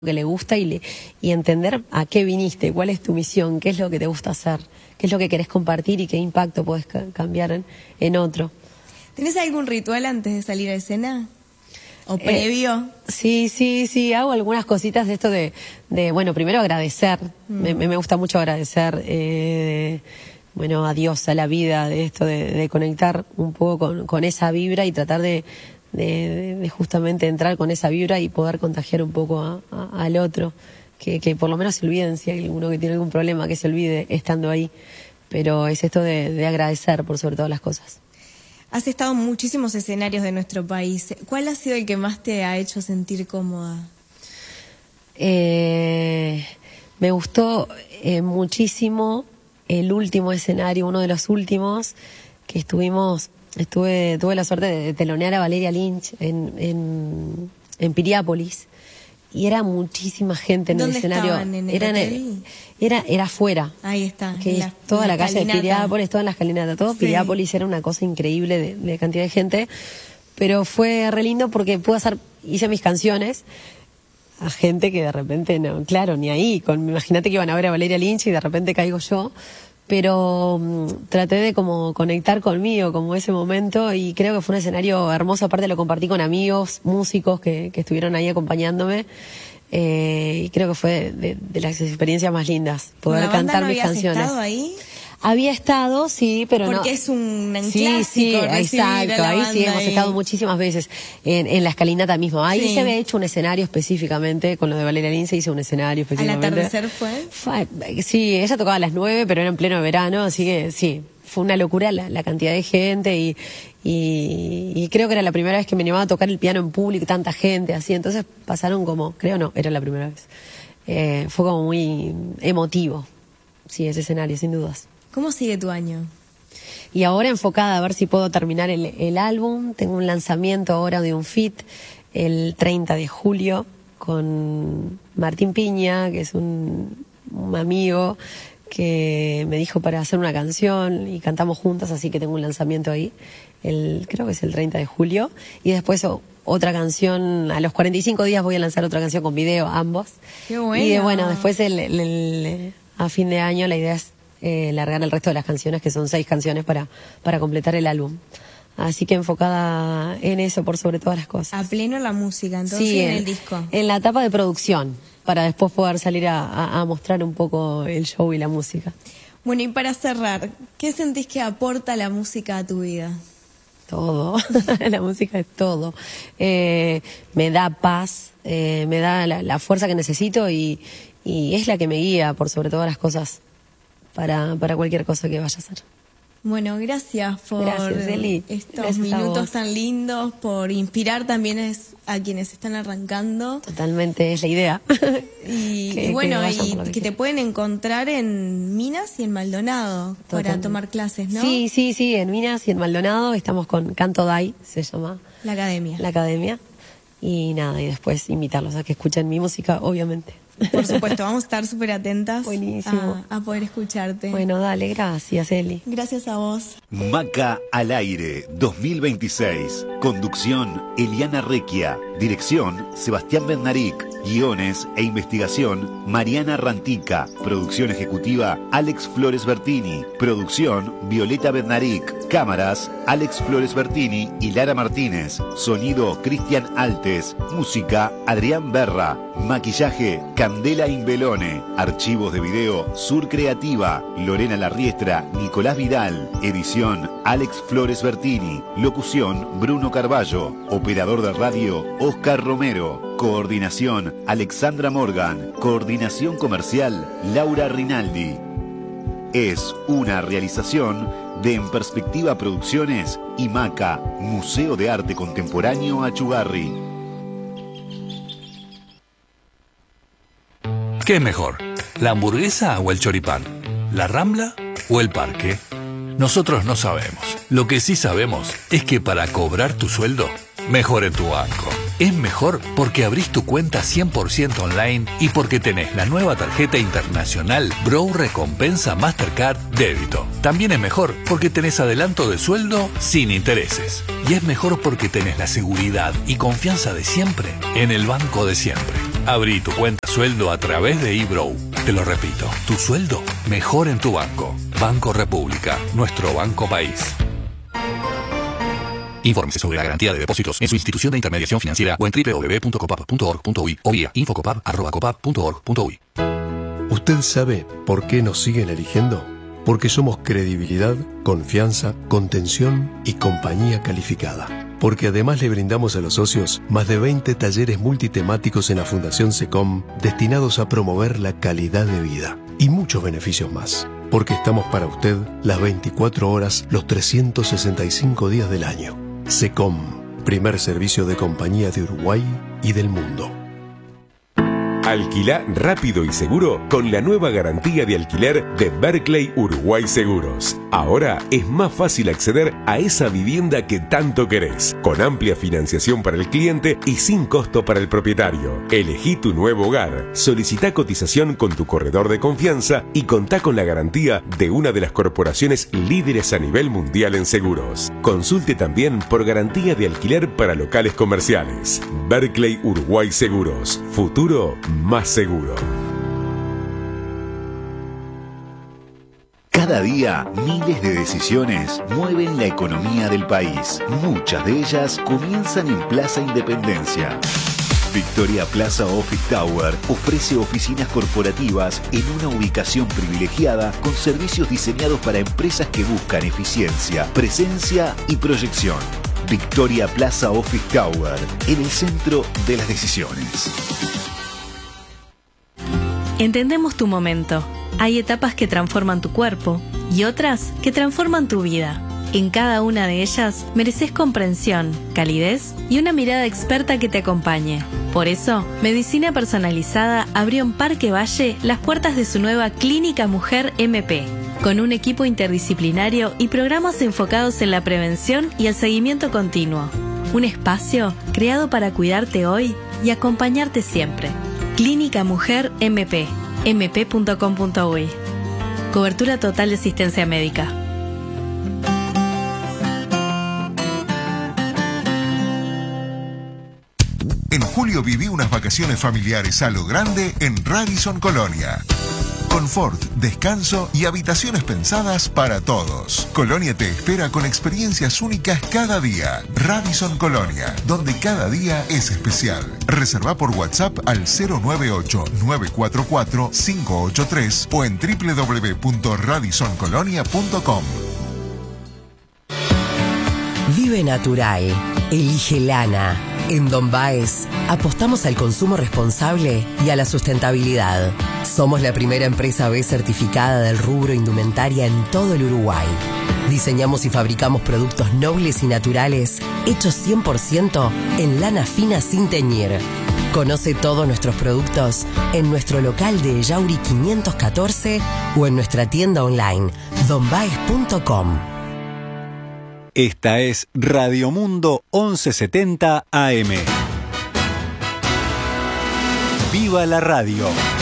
que le gusta y entender a qué viniste, cuál es tu misión, qué es lo que te gusta hacer, qué es lo que querés compartir y qué impacto podés cambiar en otro. ¿Tenés algún ritual antes de salir a escena? ¿O previo? Sí, hago algunas cositas de esto de bueno, primero agradecer, me gusta mucho agradecer, bueno, a Dios, a la vida, de esto de conectar un poco con esa vibra y tratar de justamente entrar con esa vibra y poder contagiar un poco al otro, que por lo menos se olviden, si hay uno que tiene algún problema, que se olvide estando ahí, pero es esto de agradecer por sobre todas las cosas. Has estado en muchísimos escenarios de nuestro país. ¿Cuál ha sido el que más te ha hecho sentir cómoda? Me gustó muchísimo el último escenario, uno de los últimos que tuve la suerte de telonear a Valeria Lynch en Piriápolis, y era muchísima gente en el escenario. Era afuera. Ahí está. Que toda la calle de Piriápolis, toda la escalinata, todo. Sí. Piriápolis era una cosa increíble de cantidad de gente, pero fue re lindo porque hice mis canciones a gente que de repente, no, claro, ni ahí. Imagínate que iban a ver a Valeria Lynch y de repente caigo yo. Pero traté de como conectar conmigo, como ese momento, y creo que fue un escenario hermoso. Aparte lo compartí con amigos, músicos que estuvieron ahí acompañándome, y creo que fue de las experiencias más lindas, poder cantar mis canciones. ¿Estado ahí? Había estado, sí, pero porque no. Porque es un clásico. Sí, exacto. Ahí sí hemos estado muchísimas veces en la escalinata mismo. Ahí se había hecho un escenario específicamente, con lo de Valeria Lynch se hizo un escenario específicamente. ¿Al atardecer fue? Sí, ella tocaba a las 9, pero era en pleno verano, así que sí, fue una locura la cantidad de gente y creo que era la primera vez que me animaba a tocar el piano en público, tanta gente, así. Entonces pasaron era la primera vez. Fue como muy emotivo, sí, ese escenario, sin dudas. ¿Cómo sigue tu año? Y ahora enfocada a ver si puedo terminar el álbum. Tengo un lanzamiento ahora de un feat el 30 de julio con Martín Piña, que es un amigo que me dijo para hacer una canción y cantamos juntas, así que tengo un lanzamiento ahí. Creo que es el 30 de julio. Y después otra canción, a los 45 días voy a lanzar otra canción con video, ambos. ¡Qué bueno! Y bueno, después a fin de año la idea es largar el resto de las canciones, que son 6 canciones para completar el álbum. Así que enfocada en eso por sobre todas las cosas. A pleno la música, entonces, sí, en el disco. En la etapa de producción, para después poder salir a mostrar un poco el show y la música. Bueno, y para cerrar, ¿qué sentís que aporta la música a tu vida? Todo, la música es todo. Me da paz, me da la fuerza que necesito y es la que me guía por sobre todas las cosas. Para cualquier cosa que vaya a hacer. Bueno, gracias por estos minutos tan lindos, por inspirar también a quienes están arrancando. Totalmente, es la idea. Y que te pueden encontrar en Minas y en Maldonado para tomar clases, ¿no? Sí, en Minas y en Maldonado estamos con Canto Dai, se llama. La academia. Y nada, y después invitarlos a que escuchen mi música, obviamente. Por supuesto, vamos a estar súper atentas. Buenísimo. A poder escucharte. Bueno, dale, gracias, Eli. Gracias a vos. Maca al aire 2026. Conducción, Eliana Recchia. Dirección, Sebastián Bednaric. Guiones e investigación, Mariana Rantica. Producción ejecutiva, Alex Flores Bertini. Producción, Violeta Bednaric. Cámaras, Alex Flores Bertini y Lara Martínez. Sonido, Cristian Altes. Música, Adrián Berra. Maquillaje, Candela Imbelone. Archivos de video, Sur Creativa. Lorena Larriestra, Nicolás Vidal. Edición, Alex Flores Bertini. Locución, Bruno Carballo. Operador de radio, Oscar Romero. Coordinación, Alexandra Morgan. Coordinación comercial, Laura Rinaldi. Es una realización de En Perspectiva Producciones y Maca, Museo de Arte Contemporáneo Achugarri. ¿Qué es mejor? ¿La hamburguesa o el choripán? ¿La Rambla o el parque? Nosotros no sabemos. Lo que sí sabemos es que para cobrar tu sueldo, mejor en tu banco. es mejor porque abrís tu cuenta 100% online y porque tenés la nueva tarjeta internacional Bro Recompensa Mastercard Débito. También es mejor porque tenés adelanto de sueldo sin intereses. Y es mejor porque tenés la seguridad y confianza de siempre en el banco de siempre. Abrí tu cuenta sueldo a través de eBrow. Te lo repito, tu sueldo mejor en tu banco. Banco República, nuestro banco país. Infórmese sobre la garantía de depósitos en su institución de intermediación financiera o en www.copap.org.uy o vía infocopap@copap.org.uy. ¿Usted sabe por qué nos siguen eligiendo? Porque somos credibilidad, confianza, contención y compañía calificada. Porque además le brindamos a los socios más de 20 talleres multitemáticos en la Fundación SECOM destinados a promover la calidad de vida y muchos beneficios más. Porque estamos para usted las 24 horas, los 365 días del año. SECOM, primer servicio de compañía de Uruguay y del mundo. Alquilá rápido y seguro con la nueva garantía de alquiler de Berkeley Uruguay Seguros. Ahora es más fácil acceder a esa vivienda que tanto querés, con amplia financiación para el cliente y sin costo para el propietario. Elegí tu nuevo hogar, solicitá cotización con tu corredor de confianza y contá con la garantía de una de las corporaciones líderes a nivel mundial en seguros. Consulte también por garantía de alquiler para locales comerciales. Berkeley Uruguay Seguros. Futuro más seguro. Cada día, miles de decisiones mueven la economía del país. Muchas de ellas comienzan en Plaza Independencia. Victoria Plaza Office Tower ofrece oficinas corporativas en una ubicación privilegiada con servicios diseñados para empresas que buscan eficiencia, presencia y proyección. Victoria Plaza Office Tower, en el centro de las decisiones. Entendemos tu momento. Hay etapas que transforman tu cuerpo y otras que transforman tu vida. En cada una de ellas mereces comprensión, calidez y una mirada experta que te acompañe. Por eso, Medicina Personalizada abrió en Parque Valle las puertas de su nueva Clínica Mujer MP, con un equipo interdisciplinario y programas enfocados en la prevención y el seguimiento continuo. Un espacio creado para cuidarte hoy y acompañarte siempre. Clínica Mujer MP, mp.com.uy. Cobertura total de asistencia médica. En julio viví unas vacaciones familiares a lo grande en Radisson Colonia. Confort, descanso y habitaciones pensadas para todos. Colonia te espera con experiencias únicas cada día. Radisson Colonia, donde cada día es especial. Reserva por WhatsApp al 098-944-583 o en www.radissoncolonia.com. Vive natural. Elige lana. En Don Baez apostamos al consumo responsable y a la sustentabilidad. Somos la primera empresa B certificada del rubro indumentaria en todo el Uruguay. Diseñamos y fabricamos productos nobles y naturales hechos 100% en lana fina sin teñir. Conoce todos nuestros productos en nuestro local de Yauri 514 o en nuestra tienda online donbaez.com. Esta es Radio Mundo 1170 AM. ¡Viva la radio!